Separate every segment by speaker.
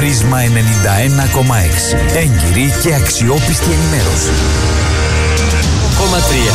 Speaker 1: Πρίσμα 91,6. Έγκυρη και αξιόπιστη ενημέρωση.
Speaker 2: 3.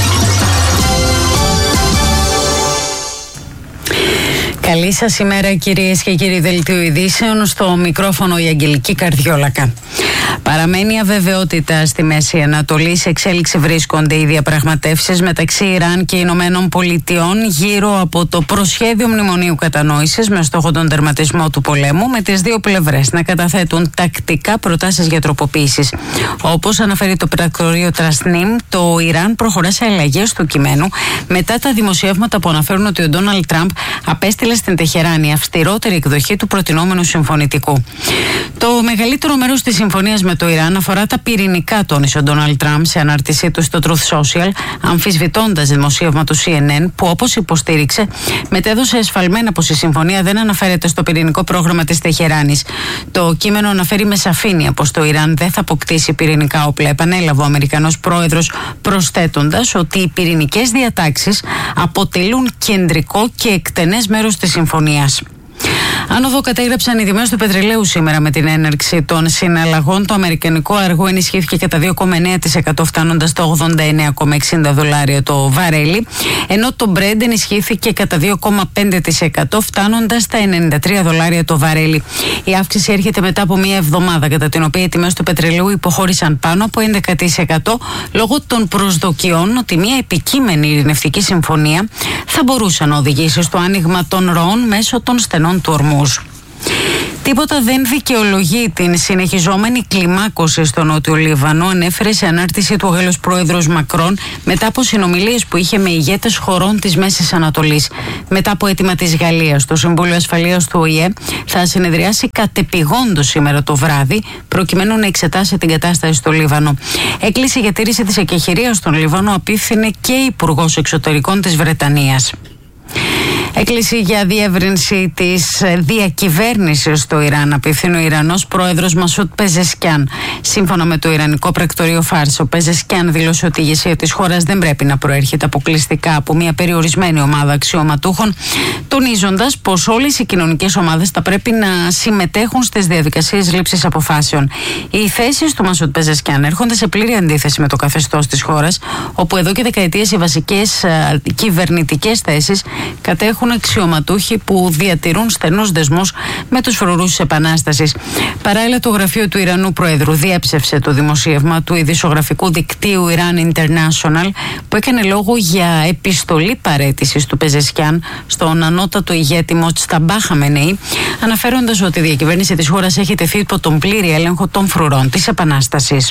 Speaker 3: Καλή σας ημέρα, κυρίες και κύριοι. Δελτίο ειδήσεων, στο μικρόφωνο η Αγγελική Καρδιόλακα. Παραμένει αβεβαιότητα στη Μέση Ανατολή. Σε εξέλιξη βρίσκονται οι διαπραγματεύσεις μεταξύ Ιράν και Ηνωμένων Πολιτειών γύρω από το προσχέδιο μνημονίου κατανόησης με στόχο τον τερματισμό του πολέμου, με τις δύο πλευρές να καταθέτουν τακτικά προτάσεις για τροποποίησεις. Όπως αναφέρει το πρακτορείο Τρασνίμ, το Ιράν προχωρά σε αλλαγές του κειμένου μετά τα δημοσιεύματα που αναφέρουν ότι ο Ντόναλντ Τραμπ απέστειλε στην Τεχεράνη αυστηρότερη εκδοχή του προτινόμενου συμφωνητικού. Το μεγαλύτερο μέρος της συμφωνίας με το Ιράν αφορά τα πυρηνικά, τόνισε ο Ντόναλντ Τραμπ σε ανάρτησή του στο Truth Social, αμφισβητώντας δημοσίευμα του CNN που, όπως υποστήριξε, μετέδωσε εσφαλμένα πως η συμφωνία δεν αναφέρεται στο πυρηνικό πρόγραμμα της Τεχεράνης. Το κείμενο αναφέρει με σαφήνεια πως το Ιράν δεν θα αποκτήσει πυρηνικά όπλα, επανέλαβε ο Αμερικανός πρόεδρος, προσθέτοντας ότι οι πυρηνικές διατάξεις αποτελούν κεντρικό και εκτενές μέρος της συμφωνίας. Άνοδο κατέγραψαν οι τιμές του πετρελαίου σήμερα με την έναρξη των συναλλαγών. Το αμερικανικό αργό ενισχύθηκε κατά 2,9% φτάνοντας στα $89,60 το βαρέλι, ενώ το Brent ενισχύθηκε κατά 2,5% φτάνοντας στα $93 το βαρέλι. Η αύξηση έρχεται μετά από μία εβδομάδα κατά την οποία οι τιμές του πετρελαίου υποχώρησαν πάνω από 11% λόγω των προσδοκιών ότι μία επικείμενη ειρηνευτική συμφωνία θα μπορούσε να οδηγήσει στο άνοιγμα των ροών μέσω των στενών του Ορμούζ. Τίποτα δεν δικαιολογεί την συνεχιζόμενη κλιμάκωση στο Νότιο Λίβανο, ανέφερε σε ανάρτησή του ο Γάλλος πρόεδρος Μακρόν μετά από συνομιλίες που είχε με ηγέτες χωρών της Μέσης Ανατολής. Μετά από αίτημα της Γαλλίας, το Συμβούλιο Ασφαλείας του ΟΗΕ θα συνεδριάσει κατεπηγόντως σήμερα το βράδυ, προκειμένου να εξετάσει την κατάσταση στο Λίβανο. Έκκληση για τήρηση της εκεχηρίας στον Λίβανο απίφθινε και η Υπουργός Εξωτερικών της Βρετανίας. Έκκληση για διεύρυνση της διακυβέρνησης στο Ιράν απίφθινε ο Ιρανός πρόεδρος Μασούτ Πεζεσκιάν. Σύμφωνα με το Ιρανικό πρακτορείο Φάρς, ο Πεζεσκιάν δήλωσε ότι η ηγεσία της χώρας δεν πρέπει να προέρχεται αποκλειστικά από μια περιορισμένη ομάδα αξιωματούχων, τονίζοντας πως όλες οι κοινωνικές ομάδες θα πρέπει να συμμετέχουν στις διαδικασίες λήψης αποφάσεων. Οι θέσεις του Μασούτ Πεζεσκιάν έρχονται σε πλήρη αντίθεση με το καθεστώς της χώρας, όπου εδώ και δεκαετίες οι βασικές κυβερνητικές θέσεις κατέχουν αξιωματούχοι που διατηρούν στενούς δεσμούς με τους φρουρούς της Επανάστασης. Παράλληλα, το γραφείο του Ιρανού Προέδρου διέψευσε το δημοσίευμα του ειδησιογραφικού δικτύου Iran International που έκανε λόγο για επιστολή παραίτησης του Πεζεσκιάν στον ανώτατο ηγέτη Μοτζταμπά Χαμενεή, αναφέροντας ότι η διακυβέρνηση της χώρας έχει τεθεί υπό τον πλήρη έλεγχο των φρουρών της Επανάστασης.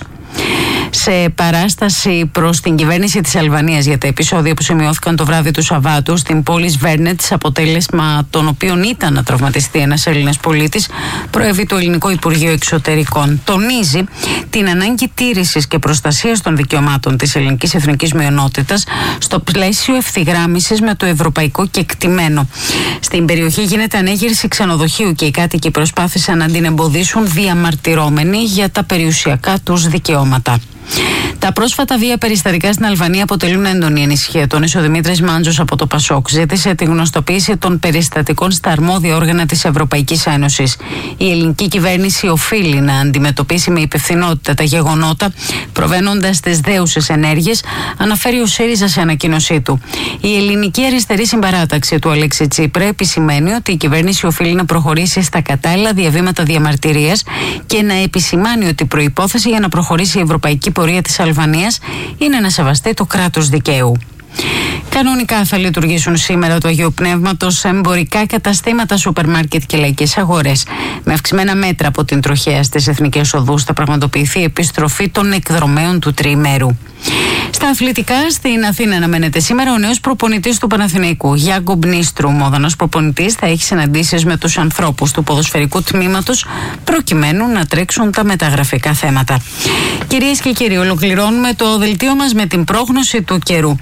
Speaker 3: Σε παράσταση προς την κυβέρνηση της Αλβανίας για τα επεισόδια που σημειώθηκαν το βράδυ του Σαββάτου στην πόλη Σβέρνετς, αποτέλεσμα των οποίων ήταν να τραυματιστεί ένας Έλληνας πολίτης, προέβη το Ελληνικό Υπουργείο Εξωτερικών. Τονίζει την ανάγκη τήρησης και προστασίας των δικαιωμάτων της ελληνικής εθνικής μειονότητας στο πλαίσιο ευθυγράμμισης με το ευρωπαϊκό κεκτημένο. Στην περιοχή γίνεται ανέγερση ξενοδοχείου και οι κάτοικοι προσπάθησαν να την εμποδίσουν διαμαρτυρώμενοι για τα περιουσιακά τους δικαιώματα. Τα πρόσφατα βία περιστατικά στην Αλβανία αποτελούν έντονη ανησυχία. Τόνισε ο Δημήτρης Μάντζος από το ΠΑΣΟΚ. Ζήτησε τη γνωστοποίηση των περιστατικών στα αρμόδια όργανα της Ευρωπαϊκής Ένωσης. Η ελληνική κυβέρνηση οφείλει να αντιμετωπίσει με υπευθυνότητα τα γεγονότα, προβαίνοντας στις δέουσες ενέργειες, αναφέρει ο ΣΥΡΙΖΑ σε ανακοίνωσή του. Η ελληνική αριστερή συμπαράταξη του Αλέξη Τσίπρα επισημαίνει ότι η κυβέρνηση οφείλει να προχωρήσει στα κατάλληλα διαβήματα διαμαρτυρίας και να επισημάνει ότι η προϋπόθεση για να προχωρήσει η ευρωπαϊκή πορεία της Αλβανίας είναι να σεβαστεί το κράτος δικαίου. Κανονικά θα λειτουργήσουν σήμερα του Αγίου Πνεύματος εμπορικά καταστήματα, σούπερ μάρκετ και λαϊκές αγορές. Με αυξημένα μέτρα από την τροχέα στις εθνικές οδούς θα πραγματοποιηθεί η επιστροφή των εκδρομέων του τριημέρου. Στα αθλητικά, στην Αθήνα αναμένεται σήμερα ο νέος προπονητής του Παναθηναϊκού, Γιάνγκο Μπνίστρουμ. Ο Δανός προπονητής θα έχει συναντήσεις με τους ανθρώπους του ποδοσφαιρικού τμήματος προκειμένου να τρέξουν τα μεταγραφικά θέματα. Κυρίες και κύριοι, ολοκληρώνουμε το δελτίο μας με την πρόγνωση του καιρού.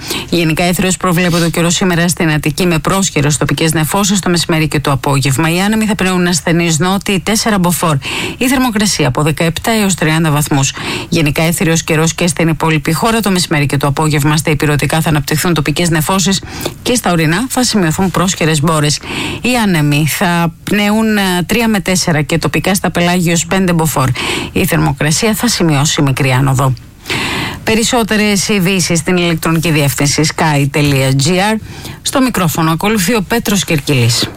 Speaker 3: Γενικά έθριος προβλέπεται ο καιρός σήμερα στην Αττική με πρόσχερες τοπικές νεφώσεις το μεσημέρι και το απόγευμα. Οι άνεμοι θα πνέουν ασθενείς νότιοι 4 μποφόρ. Η θερμοκρασία από 17 έως 30 βαθμούς. Γενικά έθριος καιρός και στην υπόλοιπη χώρα το μεσημέρι και το απόγευμα. Στα ηπειρωτικά θα αναπτυχθούν τοπικές νεφώσεις και στα ορεινά θα σημειωθούν πρόσχερες μπόρες. Οι άνεμοι θα πνέουν 3 με 4 και τοπικά στα πελάγιος 5 μποφόρ. Η θερμοκρασία θα σημειώσει μικρή άνοδο. Περισσότερες ειδήσεις στην ηλεκτρονική διεύθυνση sky.gr. Στο μικρόφωνο ακολουθεί ο Πέτρος Κερκυλής.